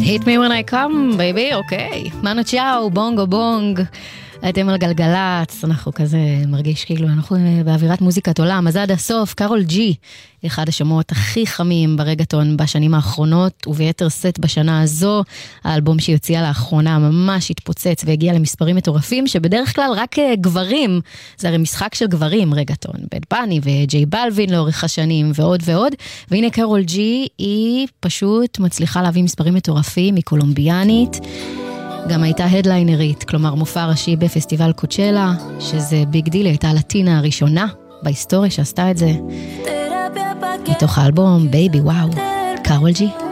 Hit me when I come, baby, אוקיי. מנו צ'או, בונגו בונג. אתם על גלגלץ, אנחנו כזה מרגיש כאילו, אנחנו באווירת מוזיקת עולם. אז עד הסוף, קארול ג'י, אחד השמות הכי חמים ברגטון בשנים האחרונות, וביתר סט בשנה הזו, האלבום שהיא הוציאה לאחרונה ממש התפוצץ והגיע למספרים מטורפים, שבדרך כלל רק גברים, זה הרי משחק של גברים, רגטון, בד בני וג'יי בלווין לאורך השנים ועוד ועוד, והנה קארול ג'י, היא פשוט מצליחה להביא מספרים מטורפים, היא קולומביאנית, גם הייתה הדליינרית, כלומר מופע ראשי בפסטיבל קוצ'לה, שזה ביג דיל, הייתה הלטינה הראשונה בהיסטוריה שעשתה את זה. מתוך האלבום, בייבי וואו, קארול ג'י.